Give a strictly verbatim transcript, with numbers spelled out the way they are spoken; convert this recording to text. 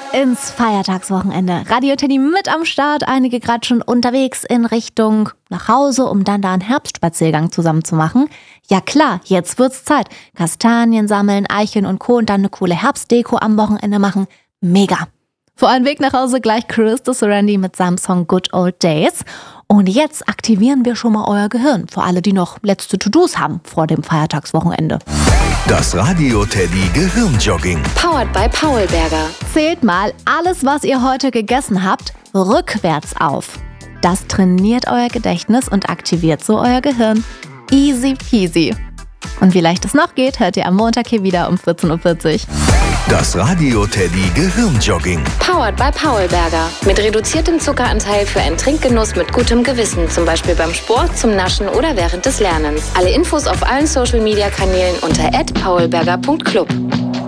ins Feiertagswochenende. Radio Teddy mit am Start, einige gerade schon unterwegs in Richtung nach Hause, um dann da einen Herbstspaziergang zusammen zu machen. Ja klar, jetzt wird's Zeit. Kastanien sammeln, Eicheln und Co. und dann eine coole Herbstdeko am Wochenende machen. Mega. Vor einem Weg nach Hause gleich Chris de Serenity mit seinem Song Good Old Days. Und jetzt aktivieren wir schon mal euer Gehirn, für alle, die noch letzte To-Dos haben vor dem Feiertagswochenende. Das Radio Teddy Gehirnjogging. Powered by Paulberger. Zählt mal alles, was ihr heute gegessen habt, rückwärts auf. Das trainiert euer Gedächtnis und aktiviert so euer Gehirn. Easy peasy. Und wie leicht es noch geht, hört ihr am Montag hier wieder um vierzehn Uhr vierzig. Das Radio Teddy Gehirnjogging. Powered by Paulberger. Mit reduziertem Zuckeranteil für einen Trinkgenuss mit gutem Gewissen. Zum Beispiel beim Sport, zum Naschen oder während des Lernens. Alle Infos auf allen Social Media Kanälen unter at paulberger punkt club.